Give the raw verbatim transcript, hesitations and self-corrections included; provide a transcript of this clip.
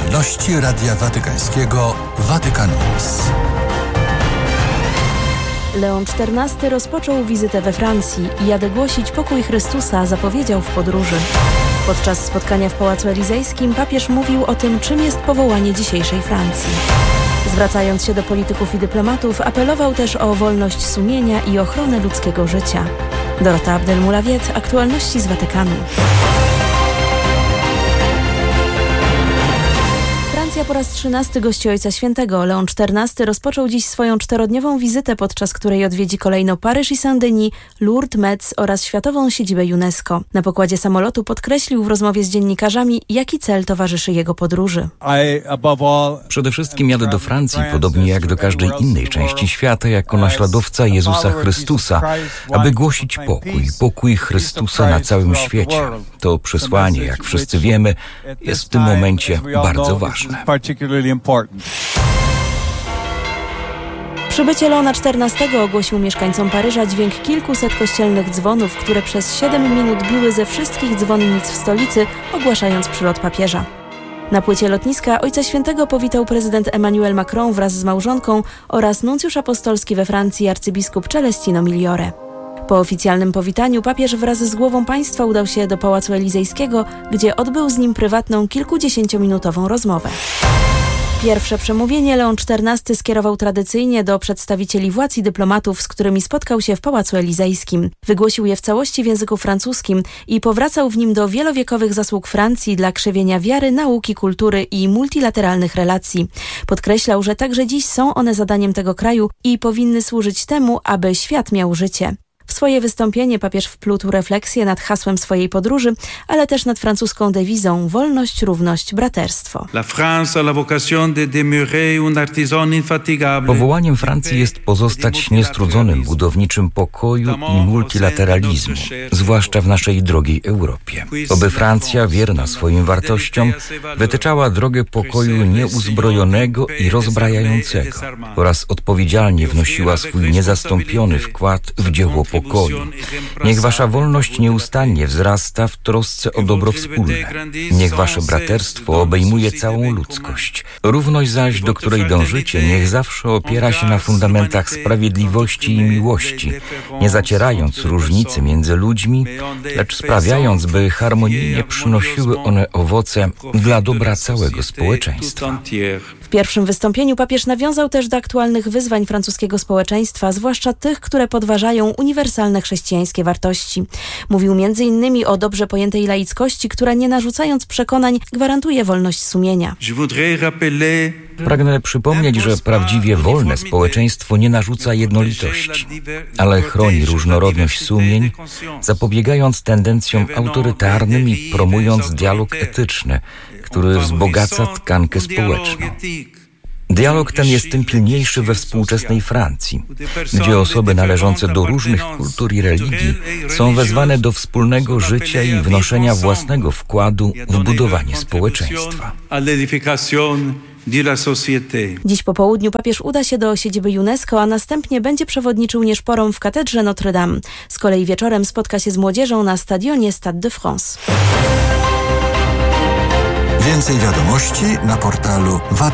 aktualności Radia Watykańskiego Vatican News. Leon czternasty rozpoczął wizytę we Francji i jadę głosić pokój Chrystusa, zapowiedział w podróży. Podczas spotkania w Pałacu Elizejskim papież mówił o tym, czym jest powołanie dzisiejszej Francji. Zwracając się do polityków i dyplomatów, apelował też o wolność sumienia i ochronę ludzkiego życia. Dorota Abdelmoulawiet, aktualności z Watykanu. Francja po raz trzynasty gości Ojca Świętego. Leon czternasty rozpoczął dziś swoją czterodniową wizytę, podczas której odwiedzi kolejno Paryż i Saint-Denis, Lourdes, Metz oraz światową siedzibę UNESCO. Na pokładzie samolotu podkreślił w rozmowie z dziennikarzami, jaki cel towarzyszy jego podróży. Przede wszystkim jadę do Francji, podobnie jak do każdej innej części świata, jako naśladowca Jezusa Chrystusa, aby głosić pokój, pokój Chrystusa na całym świecie. To przesłanie, jak wszyscy wiemy, jest w tym momencie bardzo ważne. Przybycie Leona czternastego ogłosił mieszkańcom Paryża dźwięk kilkuset kościelnych dzwonów, które przez siedem minut biły ze wszystkich dzwonnic w stolicy, ogłaszając przylot papieża. Na płycie lotniska Ojca Świętego powitał prezydent Emmanuel Macron wraz z małżonką oraz nuncjusz apostolski we Francji arcybiskup Celestino Migliore. Po oficjalnym powitaniu papież wraz z głową państwa udał się do Pałacu Elizejskiego, gdzie odbył z nim prywatną kilkudziesięciominutową rozmowę. Pierwsze przemówienie Leon czternasty skierował tradycyjnie do przedstawicieli władz i dyplomatów, z którymi spotkał się w Pałacu Elizejskim. Wygłosił je w całości w języku francuskim i powracał w nim do wielowiekowych zasług Francji dla krzewienia wiary, nauki, kultury i multilateralnych relacji. Podkreślał, że także dziś są one zadaniem tego kraju i powinny służyć temu, aby świat miał życie. W swoje wystąpienie papież wplótł refleksję nad hasłem swojej podróży, ale też nad francuską dewizą wolność, równość, braterstwo. Powołaniem Francji jest pozostać niestrudzonym budowniczym pokoju i multilateralizmu, zwłaszcza w naszej drogiej Europie. Oby Francja, wierna swoim wartościom, wytyczała drogę pokoju nieuzbrojonego i rozbrajającego oraz odpowiedzialnie wnosiła swój niezastąpiony wkład w dzieło pokoju. Pokoju. Niech wasza wolność nieustannie wzrasta w trosce o dobro wspólne. Niech wasze braterstwo obejmuje całą ludzkość. Równość zaś, do której dążycie, niech zawsze opiera się na fundamentach sprawiedliwości i miłości, nie zacierając różnicy między ludźmi, lecz sprawiając, by harmonijnie przynosiły one owoce dla dobra całego społeczeństwa. W pierwszym wystąpieniu papież nawiązał też do aktualnych wyzwań francuskiego społeczeństwa, zwłaszcza tych, które podważają uniwersalne chrześcijańskie wartości. Mówił między innymi o dobrze pojętej laickości, która nie narzucając przekonań gwarantuje wolność sumienia. Pragnę przypomnieć, że prawdziwie wolne społeczeństwo nie narzuca jednolitości, ale chroni różnorodność sumień, zapobiegając tendencjom autorytarnym i promując dialog etyczny, który wzbogaca tkankę społeczną. Dialog ten jest tym pilniejszy we współczesnej Francji, gdzie osoby należące do różnych kultur i religii są wezwane do wspólnego życia i wnoszenia własnego wkładu w budowanie społeczeństwa. Dziś po południu papież uda się do siedziby UNESCO, a następnie będzie przewodniczył nieszporą w katedrze Notre Dame. Z kolei wieczorem spotka się z młodzieżą na stadionie Stade de France. Więcej wiadomości na portalu